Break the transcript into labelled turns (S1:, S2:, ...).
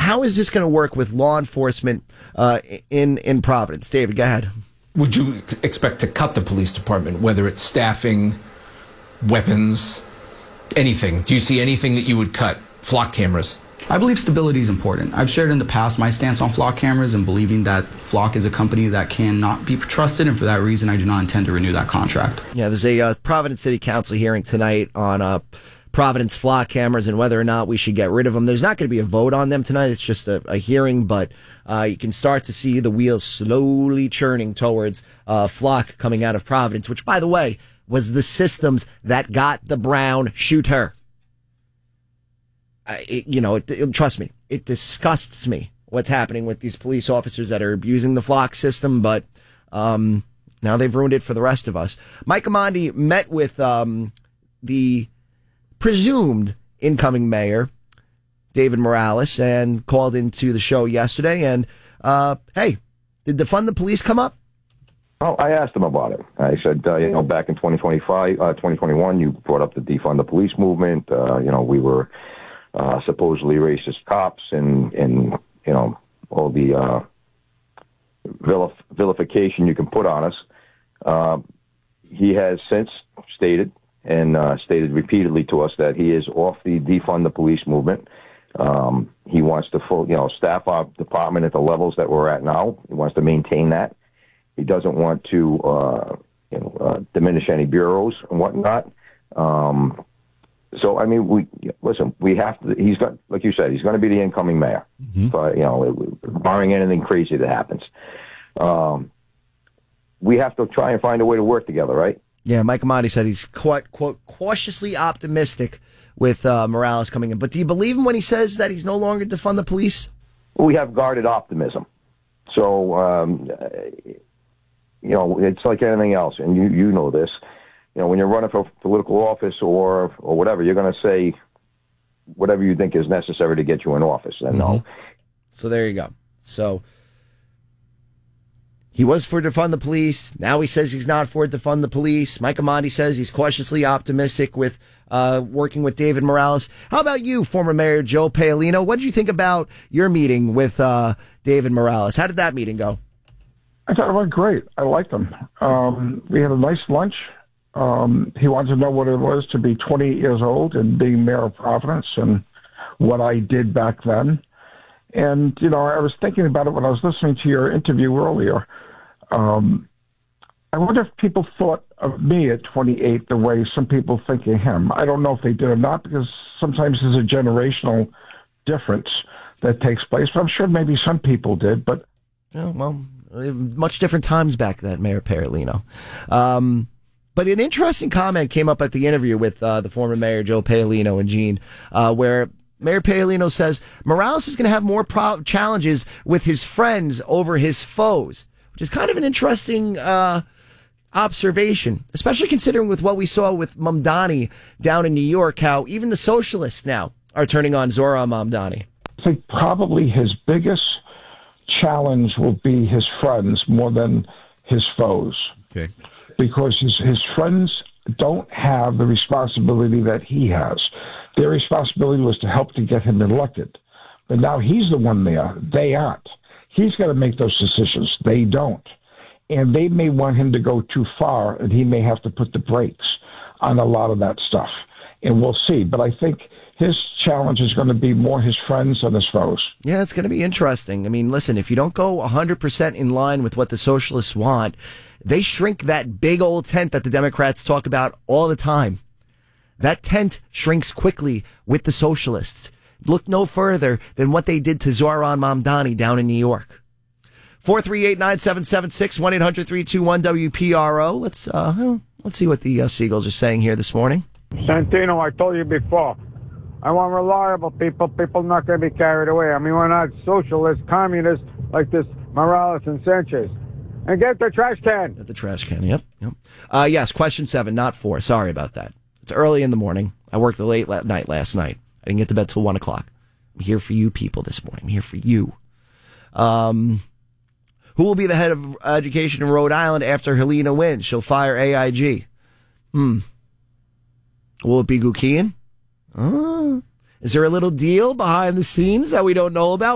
S1: how is this going to work with law enforcement in Providence? David, go ahead.
S2: Would you expect to cut the police department, whether it's staffing, weapons, anything? Do you see anything that you would cut? Flock cameras?
S3: I believe stability is important. I've shared in the past my stance on Flock cameras and believing that Flock is a company that cannot be trusted, and for that reason, I do not intend to renew that contract.
S1: Yeah, there's a Providence City Council hearing tonight on Providence Flock cameras and whether or not we should get rid of them. There's not going to be a vote on them tonight. It's just a hearing, but you can start to see the wheels slowly churning towards Flock coming out of Providence, which, by the way, was the systems that got the Brown shooter. Trust me, it disgusts me what's happening with these police officers that are abusing the Flock system, but now they've ruined it for the rest of us. Mike Amandi met with the presumed incoming mayor, David Morales, and called into the show yesterday. And, hey, did defund the police come up?
S4: Oh, I asked him about it. I said, back in 2021, you brought up the defund the police movement. We were supposedly racist cops and all the vilification you can put on us. He has since stated repeatedly to us that he is off the defund the police movement. He wants to staff our department at the levels that we're at now. He wants to maintain that. He doesn't want to diminish any bureaus and whatnot. So, I mean, we have to, he's got, like you said, he's going to be the incoming mayor, barring anything crazy that happens. We have to try and find a way to work together, right?
S1: Yeah, Mike Amandi said he's, quote, cautiously optimistic with Morales coming in. But do you believe him when he says that he's no longer defund the police?
S4: We have guarded optimism. So, it's like anything else, and you know this. When you're running for political office or whatever, you're going to say whatever you think is necessary to get you in office. And no.
S1: So there you go. So he was for defund the police. Now he says he's not for defund the police. Mike Amandi says he's cautiously optimistic with working with David Morales. How about you, former Mayor Joe Paolino? What did you think about your meeting with David Morales? How did that meeting go?
S5: I thought it went great. I liked him. We had a nice lunch. He wanted to know what it was to be 28 years old and being mayor of Providence and what I did back then. And, I was thinking about it when I was listening to your interview earlier. I wonder if people thought of me at 28 the way some people think of him. I don't know if they did or not, because sometimes there's a generational difference that takes place. But I'm sure maybe some people did. But
S1: much different times back then, Mayor Paolino. But an interesting comment came up at the interview with the former mayor, Joe Paolino, and Gene, where Mayor Paolino says Morales is going to have more challenges with his friends over his foes, which is kind of an interesting observation, especially considering with what we saw with Mamdani down in New York, how even the socialists now are turning on Zohran Mamdani.
S5: I think probably his biggest challenge will be his friends more than his foes.
S6: Okay. Because
S5: his friends don't have the responsibility that he has. Their responsibility was to help to get him elected. But now he's the one there. They aren't. He's got to make those decisions. They don't. And they may want him to go too far, and he may have to put the brakes on a lot of that stuff. And we'll see. But I think his challenge is going to be more his friends than his foes.
S1: Yeah, it's going to be interesting. I mean, listen, if you don't go 100% in line with what the socialists want, they shrink that big old tent that the Democrats talk about all the time. That tent shrinks quickly with the socialists. Look no further than what they did to Zohran Mamdani down in New York. 438-9776, 1-800-321-WPRO. Let's see what the Seagulls are saying here this morning.
S7: Santino, I told you before, I want reliable people not going to be carried away. I mean, we're not socialists, communists like this Morales and Sanchez. And get the trash can.
S1: Get the trash can, yep. Yes, question 7, not 4. Sorry about that. It's early in the morning. I worked late night last night. I didn't get to bed till 1 o'clock. I'm here for you people this morning. I'm here for you. Who will be the head of education in Rhode Island after Helena wins? She'll fire AIG. Will it be Gukian? Is there a little deal behind the scenes that we don't know about?